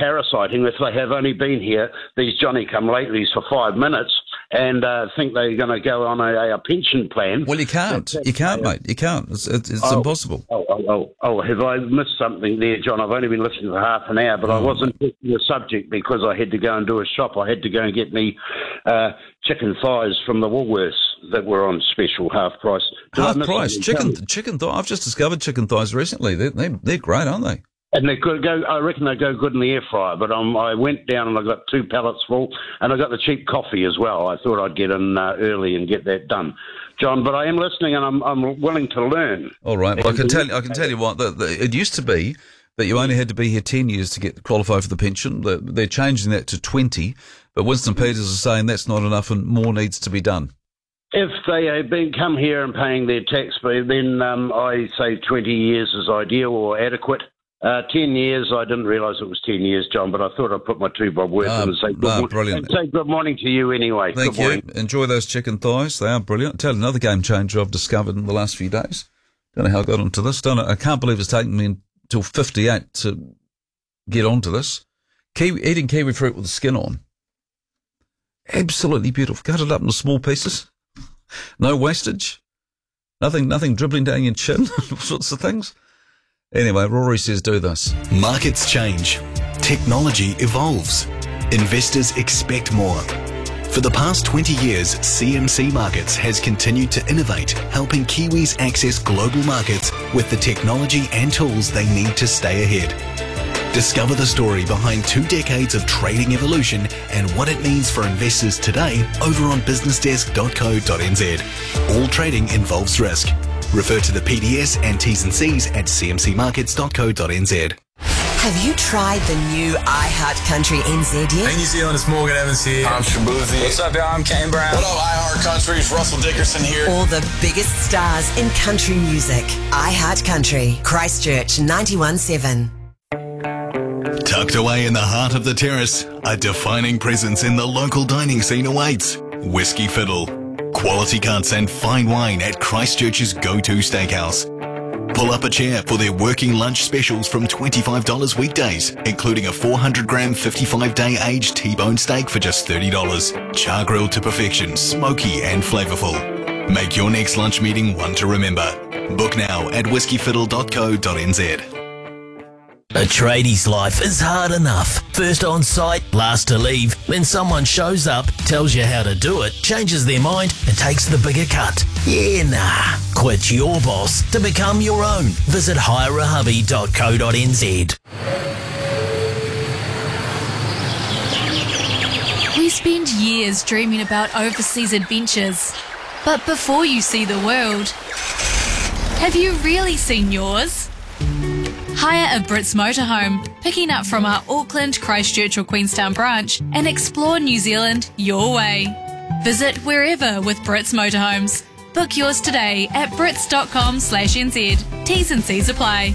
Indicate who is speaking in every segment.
Speaker 1: parasiting if they have only been here, these Johnny-come-latelys, for 5 minutes and think they're going to go on a pension plan.
Speaker 2: Well, you can't. You can't, mate. You can't. It's impossible.
Speaker 1: Have I missed something there, John? I've only been listening for half an hour, but I wasn't getting the subject because I had to go and do a shop. I had to go and get me chicken thighs from the Woolworths that were on special, half price.
Speaker 2: Half price? Chicken thighs? I've just discovered chicken thighs recently. They're great, aren't they?
Speaker 1: And they could go. I reckon they go good in the air fryer. But I went down and I got 2 pallets full, and I got the cheap coffee as well. I thought I'd get in early and get that done, John. But I am listening, and I'm willing to learn.
Speaker 2: All right. Well, I can tell you what. It used to be that you only had to be here 10 years to qualify for the pension. They're changing that to 20. But Winston Peters is saying that's not enough, and more needs to be done.
Speaker 1: If they have come here and paying their tax, then I say 20 years is ideal or adequate. 10 years, I didn't realise it was 10 years, John, but I thought I'd put my 2 bob worth in and say
Speaker 2: brilliant.
Speaker 1: Say good morning to you anyway.
Speaker 2: Thank you. Enjoy those chicken thighs. They are brilliant. I'll tell you another game changer I've discovered in the last few days. Don't know how I got onto this. I can't believe it's taken me until 58 to get onto this. Eating kiwi fruit with the skin on. Absolutely beautiful. Cut it up into small pieces. No wastage. Nothing dribbling down your chin. All sorts of things. Anyway, Rory says do this.
Speaker 3: Markets change. Technology evolves. Investors expect more. For the past 20 years, CMC Markets has continued to innovate, helping Kiwis access global markets with the technology and tools they need to stay ahead. Discover the story behind 2 decades of trading evolution and what it means for investors today over on businessdesk.co.nz. All trading involves risk. Refer to the PDS and T's and C's at cmcmarkets.co.nz.
Speaker 4: Have you tried the new iHeartCountry NZ yet?
Speaker 5: Hey New Zealand, it's Morgan Evans here. I'm Shabuzi.
Speaker 6: What's up, y'all? I'm Kane Brown.
Speaker 5: What up, iHeartCountry? It's Russell Dickerson here.
Speaker 4: All the biggest stars in country music. iHeartCountry, Christchurch 91.7.
Speaker 3: Tucked away in the heart of the terrace, a defining presence in the local dining scene awaits. Whiskey Fiddle. Quality cuts and fine wine at Christchurch's go-to steakhouse. Pull up a chair for their working lunch specials from $25 weekdays, including a 400-gram 55-day aged T-bone steak for just $30. Char grilled to perfection, smoky and flavourful. Make your next lunch meeting one to remember. Book now at whiskeyfiddle.co.nz.
Speaker 7: A tradie's life is hard enough. First on site, last to leave. Then someone shows up, tells you how to do it, changes their mind and takes the bigger cut. Yeah, nah. Quit your boss to become your own. Visit hireahubby.co.nz.
Speaker 8: We spend years dreaming about overseas adventures. But before you see the world, have you really seen yours? Hire a Brits motorhome, picking up from our Auckland, Christchurch or Queenstown branch and explore New Zealand your way. Visit wherever with Brits Motorhomes. Book yours today at brits.com/nz. T's and C's apply.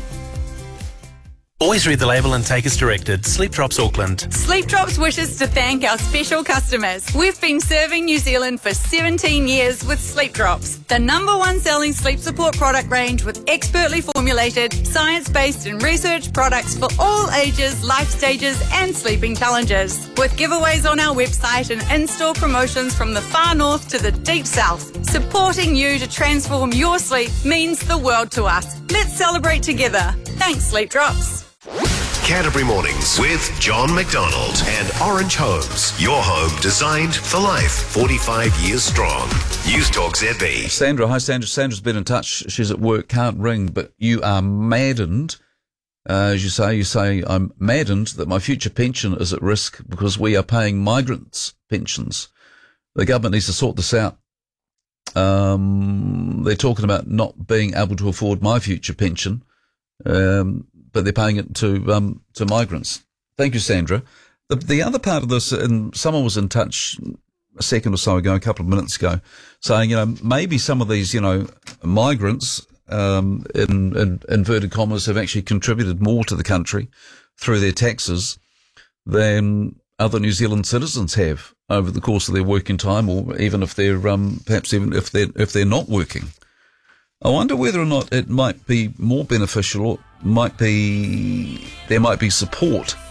Speaker 9: Always read the label and take as directed. Sleep Drops Auckland.
Speaker 10: Sleep Drops wishes to thank our special customers. We've been serving New Zealand for 17 years with Sleep Drops, the #1 selling sleep support product range with expertly formulated, science-based and research products for all ages, life stages and sleeping challenges. With giveaways on our website and in-store promotions from the far north to the deep south, supporting you to transform your sleep means the world to us. Let's celebrate together. Thanks, Sleep Drops.
Speaker 11: Canterbury Mornings with John McDonald and Orange Homes. Your home designed for life. 45 years strong. News Talk ZB.
Speaker 2: Sandra, hi Sandra. Sandra's been in touch. She's at work, can't ring, but you are maddened. As you say, I'm maddened that my future pension is at risk because we are paying migrants' pensions. The government needs to sort this out. They're talking about not being able to afford my future pension. But they're paying it to migrants. Thank you, Sandra. The other part of this, and someone was in touch a second or so ago, a couple of minutes ago, saying, maybe some of these, migrants, in inverted commas, have actually contributed more to the country through their taxes than other New Zealand citizens have over the course of their working time, or even if they're perhaps even if they're not working. I wonder whether or not it might be more beneficial, or there might be support